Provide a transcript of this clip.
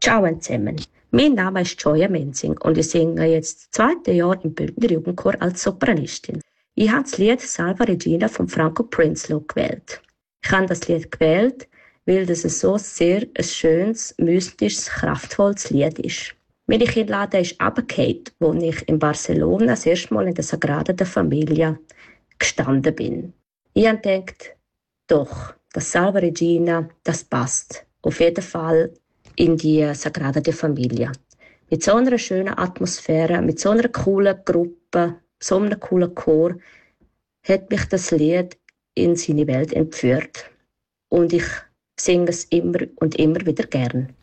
Ciao zusammen, mein Name ist Joya Menzing und ich singe jetzt das zweite Jahr im Bündner Jugendchor als Sopranistin. Ich habe das Lied Salva Regina von Franco Prinzlo gewählt. Ich habe das Lied gewählt, weil das so sehr ein schönes, mystisches, kraftvolles Lied ist. Meine Kinnlade ist runtergefallen, als ich in Barcelona das erste Mal in der Sagrada de Familia gestanden bin. Ich habe gedacht, doch, das Salva Regina, das passt auf jeden Fall in die Sagrada de Familia. Mit so einer schönen Atmosphäre, mit so einer coolen Gruppe, so einem coolen Chor, hat mich das Lied in seine Welt entführt. Und ich singe es immer und immer wieder gern.